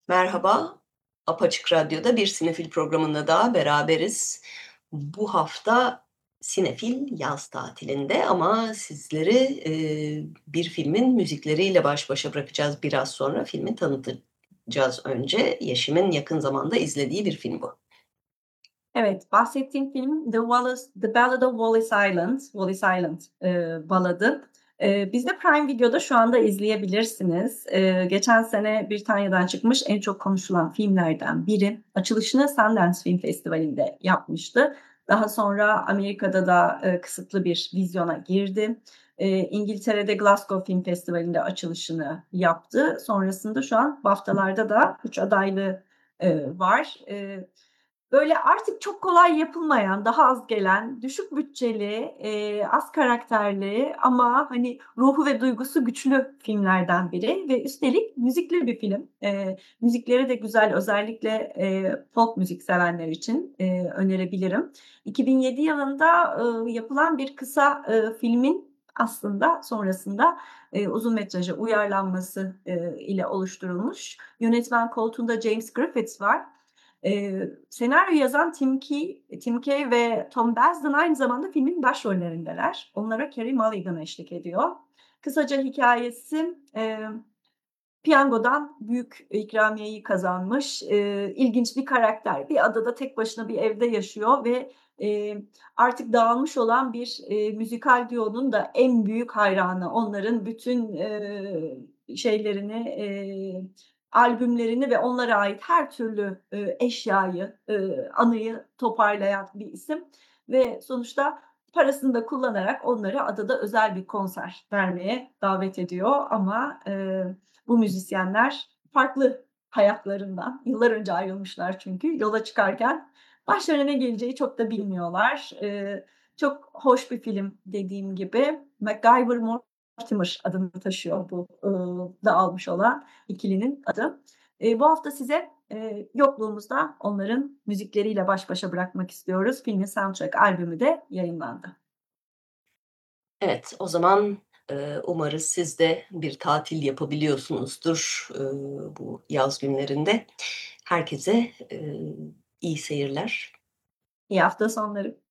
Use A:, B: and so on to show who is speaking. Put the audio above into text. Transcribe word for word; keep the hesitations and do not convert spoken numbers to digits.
A: Merhaba, Apaçık Radyo'da bir sinefil programında daha beraberiz. Bu hafta sinefil yaz tatilinde ama sizleri, eee, bir filmin müzikleriyle baş başa bırakacağız biraz sonra. Filmi tanıtacağız önce. Yeşim'in yakın zamanda izlediği bir film bu.
B: Evet, bahsettiğim film The Wallace The Ballad of Wallace Island, Wallace Island, eee, Balladı. Eee, bizde Prime Video'da şu anda izleyebilirsiniz. Eee, geçen sene Britanya'dan çıkmış en çok konuşulan filmlerden biri. Açılışını Sundance Film Festivali'nde yapmıştı. Daha sonra Amerika'da da, eee, kısıtlı bir vizyona girdi. Eee, İngiltere'de Glasgow Film Festivali'nde açılışını yaptı. Sonrasında şu an BAFTA'larda da üç adaylığı, eee, var. Eee Böyle, artık çok kolay yapılmayan, daha az gelen, düşük bütçeli, eee, az karakterli ama, hani, ruhu ve duygusu güçlü filmlerden biri ve üstelik müzikli bir film. Eee, müzikleri de güzel, özellikle, eee, folk müzik sevenler için, eee, önerebilirim. iki bin yedi yılında, ııı, yapılan bir kısa, ııı, filmin aslında sonrasında, eee, uzun metraja uyarlanması, eee, ile oluşturulmuş. Yönetmen koltuğunda James Griffiths var. Eee, senaryo yazan Tim Key Tim Kay ve Tom Basden aynı zamanda filmin başrollerindeler. Onlara Carey Mulligan eşlik ediyor. Kısaca hikâyesi, emm, piyangodan büyük ikramiyeyi kazanmış, eee, ilginç bir karakter. Bir adada tek başına bir evde yaşıyor ve, eee, artık dağılmış olan bir, eee, müzikal duo'nun da en büyük hayranı. Onların bütün, eee, şeylerini, eee, albümlerini ve onlara ait her türlü, eee, eşyayı, eee, anıyı toparlayan bir isim ve sonuçta parasını da kullanarak onları adada özel bir konser vermeye davet ediyor ama, eee, bu müzisyenler farklı hayatlarından, yıllar önce ayrılmışlar çünkü, yola çıkarken başlarına ne geleceği çok da bilmiyorlar. Eee, çok hoş bir film dediğim gibi. MacGyver Mortimer adını taşıyor bu, ııı, dağılmış olan ikilinin adı. Eee, bu hafta size, eee, yokluğumuzda onların müzikleriyle baş başa bırakmak istiyoruz. Filmin soundtrack albümü de yayınlandı.
A: Evet, o zaman, eee, umarız siz de bir tatil yapabiliyorsunuzdur, ııı, bu yaz günlerinde. Herkese, eee, iyi seyirler.
B: İyi hafta sonları.